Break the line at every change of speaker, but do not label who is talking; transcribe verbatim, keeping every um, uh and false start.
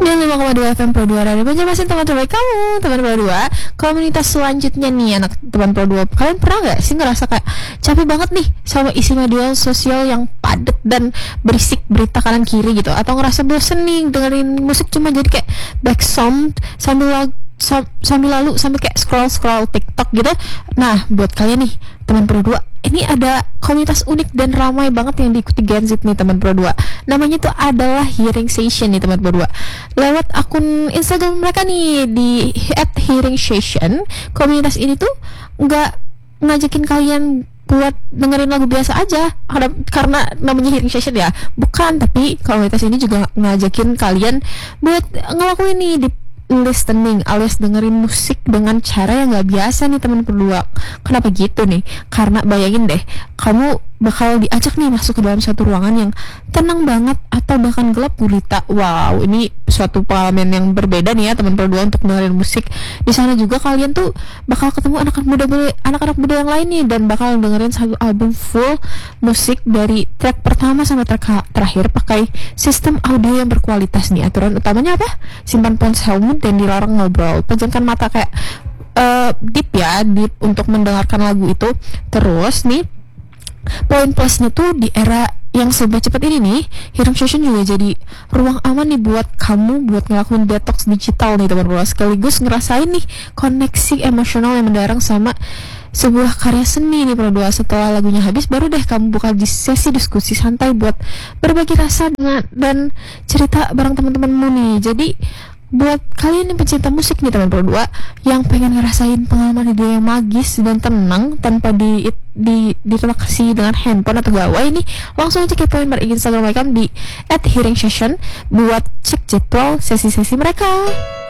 sembilan puluh lima koma dua F M Pro dua Radio Banjarmasin, teman terbaik kamu, teman Pro dua. Komunitas selanjutnya nih anak teman Pro dua. Kalian pernah gak sih ngerasa kayak capek banget nih sama isi media sosial yang padat dan berisik berita kanan kiri gitu, atau ngerasa bosen nih dengerin musik cuma jadi kayak back sound sambil lag- sam- sambil lalu sambil kayak scroll scroll TikTok gitu. Nah, buat kalian nih teman Pro dua, ini ada komunitas unik dan ramai banget yang diikuti Gen Z nih teman Pro dua. Namanya tuh adalah Hearing Session nih teman Pro dua. Lewat akun Instagram mereka nih di at hearing session, komunitas ini tuh nggak ngajakin kalian buat dengerin lagu biasa aja karena, karena namanya Hearing Session ya, bukan, tapi komunitas ini juga ngajakin kalian buat ngelakuin nih di listening alias dengerin musik dengan cara yang nggak biasa nih teman berdua. Kenapa gitu nih? Karena bayangin deh, kamu bakal diajak nih masuk ke dalam satu ruangan yang tenang banget atau bahkan gelap gulita. Wow, ini suatu pengalaman yang berbeda nih ya teman berdua untuk dengerin musik. Di sana juga kalian tuh bakal ketemu anak-anak muda anak-anak muda yang lain nih, dan bakal dengerin satu album full musik dari track pertama sampai track terakhir pakai sistem audio yang berkualitas nih. Aturan utamanya apa? Simpan ponselmu dan dilarang ngobrol. Pejamkan mata kayak uh, deep ya, deep untuk mendengarkan lagu itu. Terus nih, poin plusnya tuh di era yang serba cepat ini nih, Hearing Session juga jadi ruang aman nih buat kamu buat ngelakuin detox digital nih teman-teman, sekaligus ngerasain nih koneksi emosional yang mendarang sama sebuah karya seni nih berdua. Setelah lagunya habis, baru deh kamu buka di sesi diskusi santai buat berbagi rasa dengan dan cerita bareng teman-temanmu nih. Jadi buat kalian yang pecinta musik nih teman berdua, yang pengen ngerasain pengalaman ide yang magis dan tenang tanpa di di distraksi dengan handphone atau gawai nih, langsung aja kepoin Instagram mereka di at hearing session buat cek jadwal sesi-sesi mereka.